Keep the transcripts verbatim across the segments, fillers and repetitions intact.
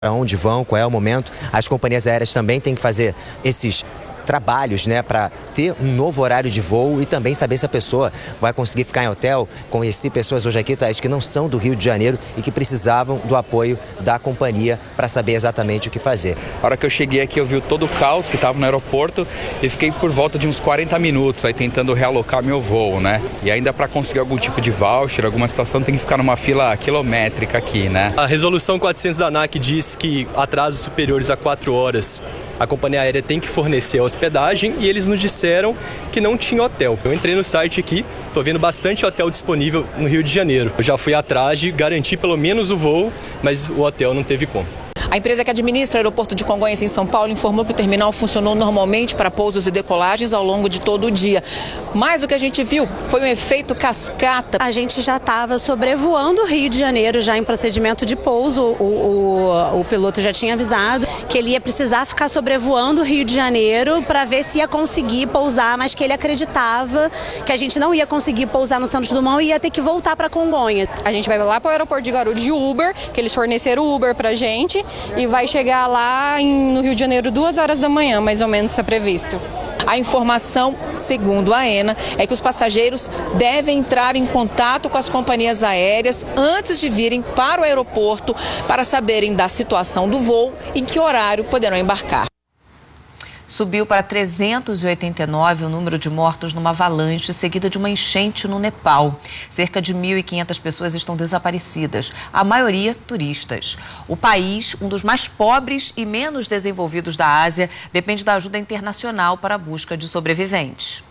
para onde vão, qual é o momento. As companhias aéreas também têm que fazer esses trabalhos, né, para ter um novo horário de voo e também saber se a pessoa vai conseguir ficar em hotel. Conheci pessoas hoje aqui, Thaís, que não são do Rio de Janeiro e que precisavam do apoio da companhia para saber exatamente o que fazer. A hora que eu cheguei aqui, eu vi todo o caos que estava no aeroporto e fiquei por volta de uns quarenta minutos aí tentando realocar meu voo, né? E ainda para conseguir algum tipo de voucher, alguma situação, tem que ficar numa fila quilométrica aqui, né? A resolução quatrocentos da ANAC diz que atrasos superiores a quatro horas a companhia aérea tem que fornecer a hospedagem e eles nos disseram que não tinha hotel. Eu entrei no site aqui, tô vendo bastante hotel disponível no Rio de Janeiro. Eu já fui atrás de garantir pelo menos o voo, mas o hotel não teve como. A empresa que administra o aeroporto de Congonhas, em São Paulo, informou que o terminal funcionou normalmente para pousos e decolagens ao longo de todo o dia. Mas o que a gente viu foi um efeito cascata. A gente já estava sobrevoando o Rio de Janeiro, já em procedimento de pouso. O, o, o piloto já tinha avisado que ele ia precisar ficar sobrevoando o Rio de Janeiro para ver se ia conseguir pousar, mas que ele acreditava que a gente não ia conseguir pousar no Santos Dumont e ia ter que voltar para Congonhas. A gente vai lá para o aeroporto de Guarulhos de Uber, que eles forneceram o Uber para a gente. E vai chegar lá em, no Rio de Janeiro duas horas da manhã, mais ou menos, está previsto. A informação, segundo a AENA, é que os passageiros devem entrar em contato com as companhias aéreas antes de virem para o aeroporto para saberem da situação do voo e em que horário poderão embarcar. Subiu para trezentos e oitenta e nove o número de mortos numa avalanche seguida de uma enchente no Nepal. Cerca de mil e quinhentas pessoas estão desaparecidas, a maioria turistas. O país, um dos mais pobres e menos desenvolvidos da Ásia, depende da ajuda internacional para a busca de sobreviventes.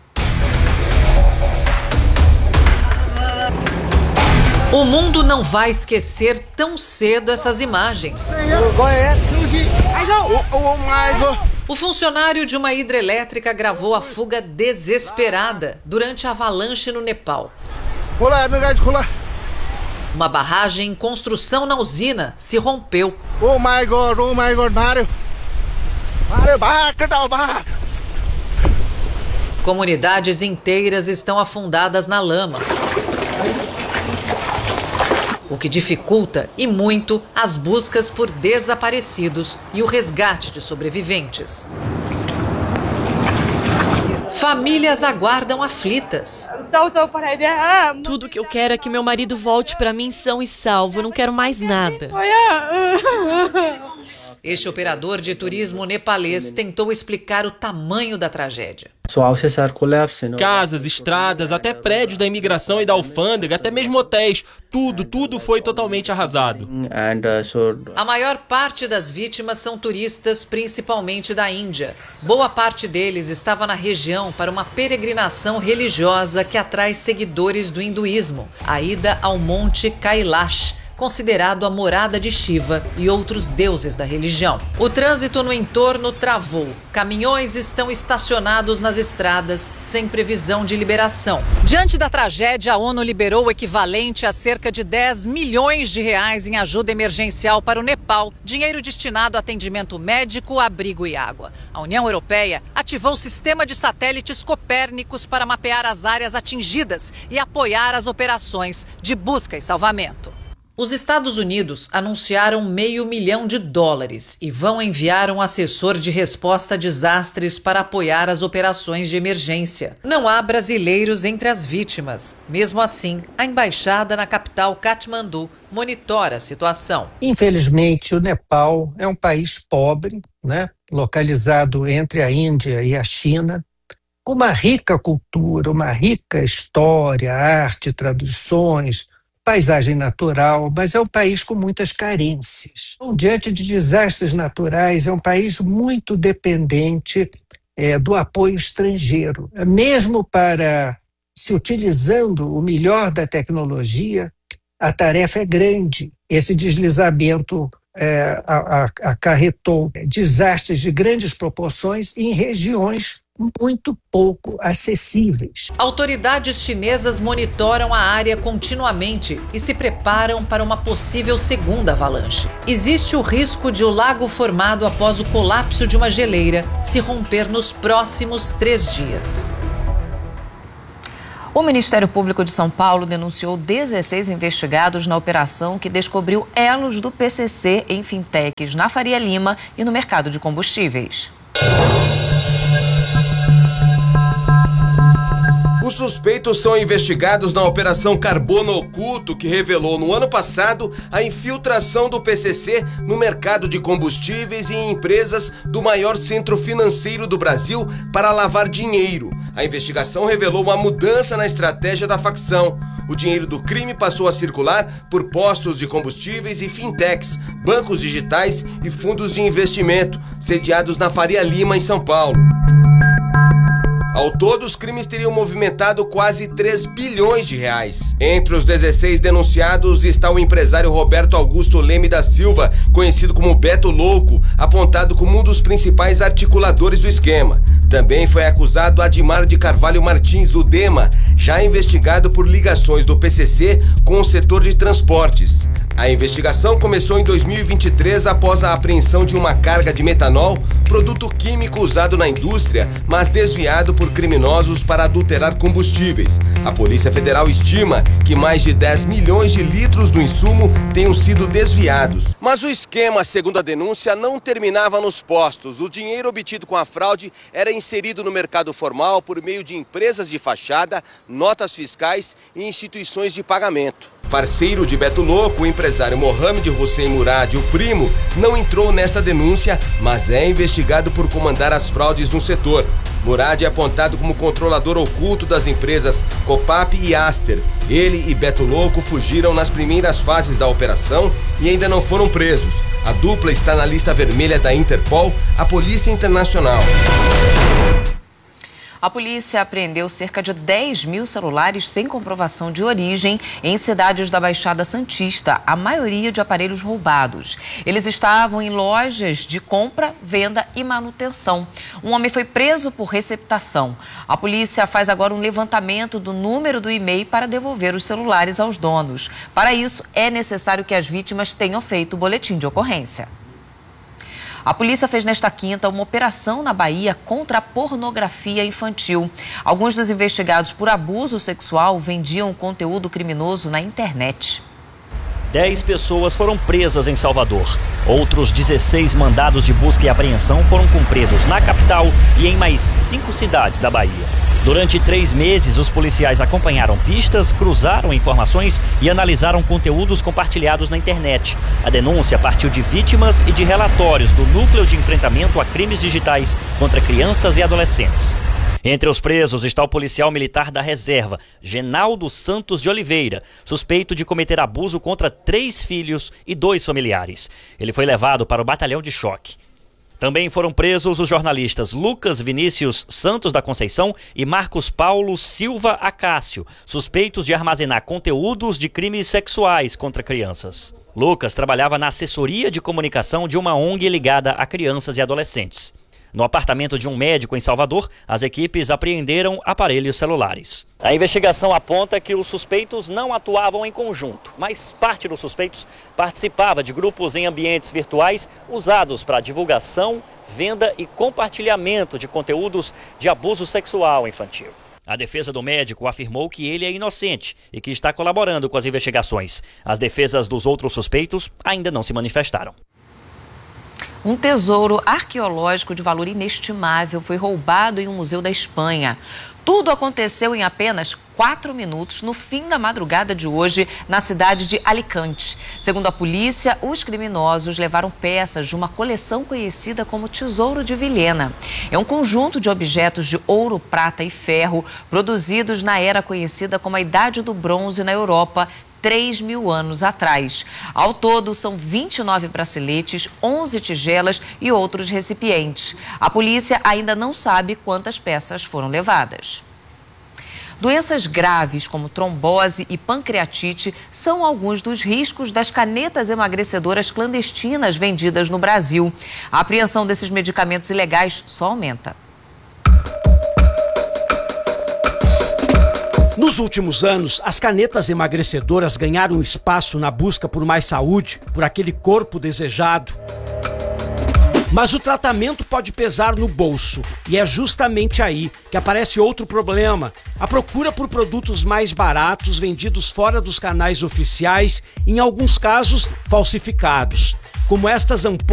O mundo não vai esquecer tão cedo essas imagens. O funcionário de uma hidrelétrica gravou a fuga desesperada durante a avalanche no Nepal. Uma barragem em construção na usina se rompeu. Oh my God, oh my God, Mario. Mario, back, back. Comunidades inteiras estão afundadas na lama, o que dificulta e muito as buscas por desaparecidos e o resgate de sobreviventes. Famílias aguardam aflitas. Tudo que eu quero é que meu marido volte para mim são e salvo. Eu não quero mais nada. Este operador de turismo nepalês tentou explicar o tamanho da tragédia. Casas, estradas, até prédios da imigração e da alfândega, até mesmo hotéis. Tudo, tudo foi totalmente arrasado. A maior parte das vítimas são turistas, principalmente da Índia. Boa parte deles estava na região para uma peregrinação religiosa que atrai seguidores do hinduísmo, a ida ao Monte Kailash, considerado a morada de Shiva e outros deuses da religião. O trânsito no entorno travou. Caminhões estão estacionados nas estradas sem previsão de liberação. Diante da tragédia, a ONU liberou o equivalente a cerca de dez milhões de reais em ajuda emergencial para o Nepal, dinheiro destinado a atendimento médico, abrigo e água. A União Europeia ativou o sistema de satélites Copérnicos para mapear as áreas atingidas e apoiar as operações de busca e salvamento. Os Estados Unidos anunciaram meio milhão de dólares e vão enviar um assessor de resposta a desastres para apoiar as operações de emergência. Não há brasileiros entre as vítimas. Mesmo assim, a embaixada na capital, Katmandu, monitora a situação. Infelizmente, o Nepal é um país pobre, né? Localizado entre a Índia e a China, com uma rica cultura, uma rica história, arte, tradições, paisagem natural, mas é um país com muitas carências. Então, diante de desastres naturais, é um país muito dependente é, do apoio estrangeiro. Mesmo para se utilizando o melhor da tecnologia, a tarefa é grande. Esse deslizamento é, a, a, acarretou desastres de grandes proporções em regiões muito pouco acessíveis. Autoridades chinesas monitoram a área continuamente e se preparam para uma possível segunda avalanche. Existe o risco de o lago formado após o colapso de uma geleira se romper nos próximos três dias. O Ministério Público de São Paulo denunciou dezesseis investigados na operação que descobriu elos do P C C em fintechs na Faria Lima e no mercado de combustíveis. Os suspeitos são investigados na Operação Carbono Oculto, que revelou no ano passado a infiltração do P C C no mercado de combustíveis e em empresas do maior centro financeiro do Brasil para lavar dinheiro. A investigação revelou uma mudança na estratégia da facção. O dinheiro do crime passou a circular por postos de combustíveis e fintechs, bancos digitais e fundos de investimento, sediados na Faria Lima, em São Paulo. Ao todo, os crimes teriam movimentado quase três bilhões de reais. Entre os dezesseis denunciados está o empresário Roberto Augusto Leme da Silva, conhecido como Beto Louco, apontado como um dos principais articuladores do esquema. Também foi acusado Adimar de Carvalho Martins, o Dema, já investigado por ligações do P C C com o setor de transportes. A investigação começou em dois mil e vinte e três após a apreensão de uma carga de metanol, produto químico usado na indústria, mas desviado por criminosos para adulterar combustíveis. A Polícia Federal estima que mais de dez milhões de litros do insumo tenham sido desviados. Mas o esquema, segundo a denúncia, não terminava nos postos. O dinheiro obtido com a fraude era inserido no mercado formal por meio de empresas de fachada, notas fiscais e instituições de pagamento. Parceiro de Beto Louco, o empresário Mohamed Hussein Murad, o primo, não entrou nesta denúncia, mas é investigado por comandar as fraudes no setor. Murad é apontado como controlador oculto das empresas Copap e Aster. Ele e Beto Louco fugiram nas primeiras fases da operação e ainda não foram presos. A dupla está na lista vermelha da Interpol, a Polícia Internacional. A polícia apreendeu cerca de dez mil celulares sem comprovação de origem em cidades da Baixada Santista, a maioria de aparelhos roubados. Eles estavam em lojas de compra, venda e manutenção. Um homem foi preso por receptação. A polícia faz agora um levantamento do número do e-mail para devolver os celulares aos donos. Para isso, é necessário que as vítimas tenham feito o boletim de ocorrência. A polícia fez nesta quinta uma operação na Bahia contra a pornografia infantil. Alguns dos investigados por abuso sexual vendiam conteúdo criminoso na internet. Dez pessoas foram presas em Salvador. Outros dezesseis mandados de busca e apreensão foram cumpridos na capital e em mais cinco cidades da Bahia. Durante três meses, os policiais acompanharam pistas, cruzaram informações e analisaram conteúdos compartilhados na internet. A denúncia partiu de vítimas e de relatórios do Núcleo de Enfrentamento a Crimes Digitais contra Crianças e Adolescentes. Entre os presos está o policial militar da reserva, Genaldo Santos de Oliveira, suspeito de cometer abuso contra três filhos e dois familiares. Ele foi levado para o batalhão de choque. Também foram presos os jornalistas Lucas Vinícius Santos da Conceição e Marcos Paulo Silva Acácio, suspeitos de armazenar conteúdos de crimes sexuais contra crianças. Lucas trabalhava na assessoria de comunicação de uma O N G ligada a crianças e adolescentes. No apartamento de um médico em Salvador, as equipes apreenderam aparelhos celulares. A investigação aponta que os suspeitos não atuavam em conjunto, mas parte dos suspeitos participava de grupos em ambientes virtuais usados para divulgação, venda e compartilhamento de conteúdos de abuso sexual infantil. A defesa do médico afirmou que ele é inocente e que está colaborando com as investigações. As defesas dos outros suspeitos ainda não se manifestaram. Um tesouro arqueológico de valor inestimável foi roubado em um museu da Espanha. Tudo aconteceu em apenas quatro minutos no fim da madrugada de hoje na cidade de Alicante. Segundo a polícia, os criminosos levaram peças de uma coleção conhecida como Tesouro de Vilhena. É um conjunto de objetos de ouro, prata e ferro produzidos na era conhecida como a Idade do Bronze na Europa, três mil anos atrás. Ao todo, são vinte e nove braceletes, onze tigelas e outros recipientes. A polícia ainda não sabe quantas peças foram levadas. Doenças graves como trombose e pancreatite são alguns dos riscos das canetas emagrecedoras clandestinas vendidas no Brasil. A apreensão desses medicamentos ilegais só aumenta. Nos últimos anos, as canetas emagrecedoras ganharam espaço na busca por mais saúde, por aquele corpo desejado. Mas o tratamento pode pesar no bolso. E é justamente aí que aparece outro problema. A procura por produtos mais baratos vendidos fora dos canais oficiais, em alguns casos falsificados. Como estas ampolhas